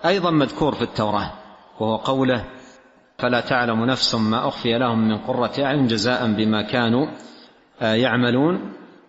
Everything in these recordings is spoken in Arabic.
أيضا مذكور في التوراة، وهو قوله فلا تعلم نفس ما أخفي لهم من قرة أعين جزاء بما كانوا يعملون.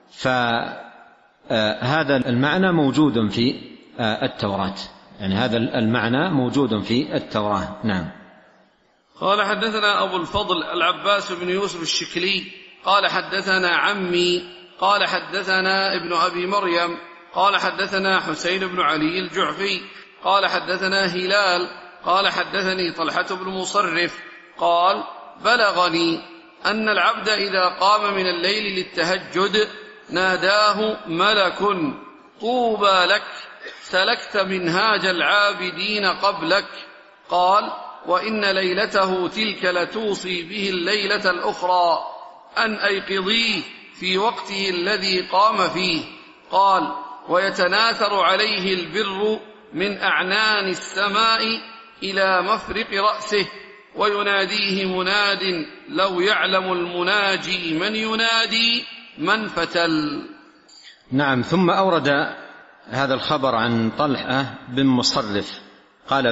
فهذا المعنى موجود في التوراة، يعني هذا المعنى موجود في التوراة. نعم. قال حدثنا أبو الفضل العباس بن يوسف الشكلي قال حدثنا عمي قال حدثنا ابن أبي مريم قال حدثنا حسين بن علي الجعفي قال حدثنا هلال قال حدثني طلحة بن مصرف قال بلغني أن العبد إذا قام من الليل للتهجد ناداه ملك طوبى لك سلكت منهاج العابدين قبلك. قال وإن ليلته تلك لتوصي به الليلة الأخرى أن أيقظيه في وقته الذي قام فيه. قال ويتناثر عليه البر من أعنان السماء إلى مفرق رأسه ويناديه مناد لو يعلم المناجي من ينادي من فتل. نعم. ثم أورد هذا الخبر عن طلحة بن مصرف قال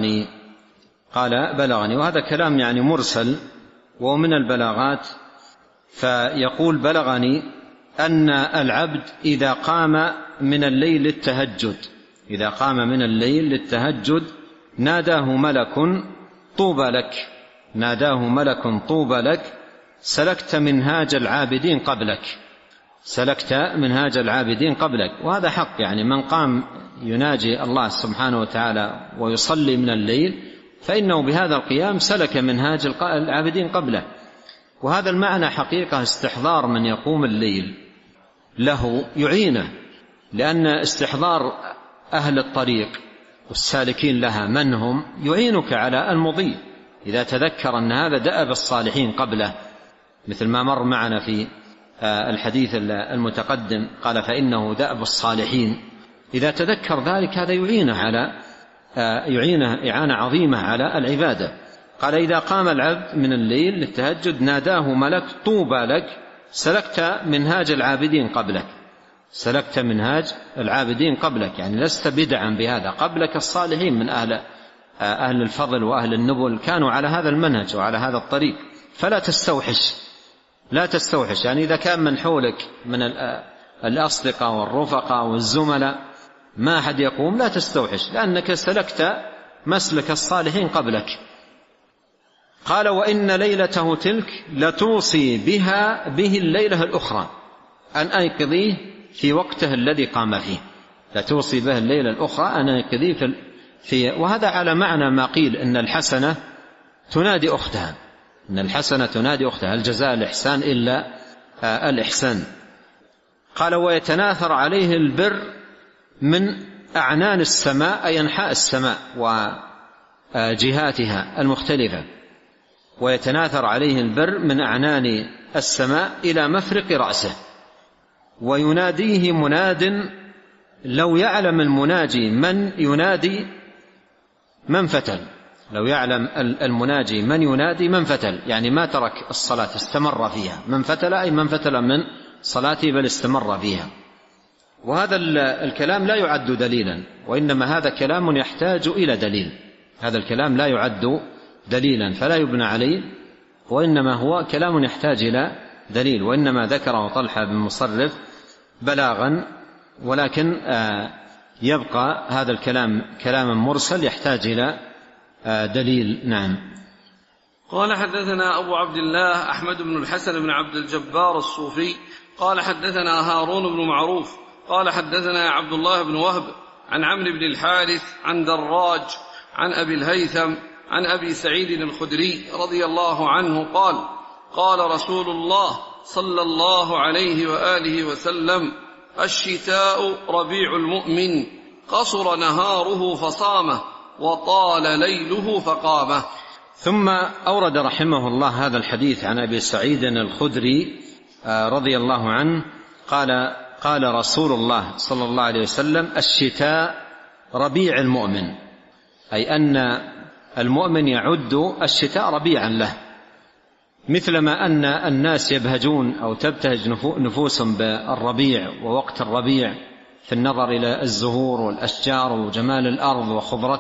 بلغني، وهذا كلام يعني مرسل ومن البلاغات. فيقول بلغني أن العبد إذا قام من الليل للتهجد ناداه ملك طوبى لك سلكت منهاج العابدين قبلك. وهذا حق، يعني من قام يناجي الله سبحانه وتعالى ويصلي من الليل فإنه بهذا القيام سلك منهاج العابدين قبله. وهذا المعنى حقيقة استحضار من يقوم الليل له يعينه، لأن استحضار أهل الطريق والسالكين لها من هم يعينك على المضي. إذا تذكر أن هذا دأب الصالحين قبله، مثل ما مر معنا في الحديث المتقدم قال فإنه دأب الصالحين، إذا تذكر ذلك هذا يعينه إعانة عظيمة على العبادة. قال إذا قام العبد من الليل للتهجد ناداه ملك طوبى لك سلكت منهاج العابدين قبلك، يعني لست بدعا بهذا، قبلك الصالحين من أهل الفضل وأهل النبل كانوا على هذا المنهج وعلى هذا الطريق. فلا تستوحش، يعني إذا كان من حولك من الأصدقاء والرفقاء والزملاء ما أحد يقوم لا تستوحش، لأنك سلكت مسلك الصالحين قبلك. قال وإن ليلته تلك لتوصي به الليلة الأخرى أن أيقظيه في وقته الذي قام فيه، لتوصي به الليلة الأخرى أن أيقظيه فيه. وهذا على معنى ما قيل إن الحسنة تنادي أختها، هل جزاء الإحسان إلا الإحسان. قال ويتناثر عليه البر من أعنان السماء، أي أنحاء السماء وجهاتها المختلفة، ويتناثر عليه البر من أعنان السماء إلى مفرق رأسه ويناديه مناد لو يعلم المناجي من ينادي من فتل. لو يعلم المناجي من ينادي من فتل، يعني ما ترك الصلاة استمر فيها. من فتل أي من فتل من صلاته بل استمر فيها. وهذا الكلام لا يعد دليلا، وإنما هذا كلام يحتاج إلى دليل. هذا الكلام لا يعد دليلا فلا يبنى عليه، وإنما هو كلام يحتاج إلى دليل، وإنما ذكره طلحة بن مصرف بلاغا، ولكن يبقى هذا الكلام كلاما مرسل يحتاج إلى دليل. نعم. قال حدثنا أبو عبد الله أحمد بن الحسن بن عبد الجبار الصوفي قال حدثنا هارون بن معروف قال حدثنا عبد الله بن وهب عن عمرو بن الحارث عن دراج عن أبي الهيثم عن أبي سعيد الخدري رضي الله عنه قال قال رسول الله صلى الله عليه وآله وسلم الشتاء ربيع المؤمن، قصر نهاره فصامه وطال ليله فقامه. ثم أورد رحمه الله هذا الحديث عن أبي سعيد الخدري رضي الله عنه قال رسول الله صلى الله عليه وسلم الشتاء ربيع المؤمن، أي أن المؤمن يعد الشتاء ربيعا له، مثلما أن الناس يبهجون أو تبتهج نفوسهم بالربيع ووقت الربيع في النظر إلى الزهور والأشجار وجمال الأرض وخضرتها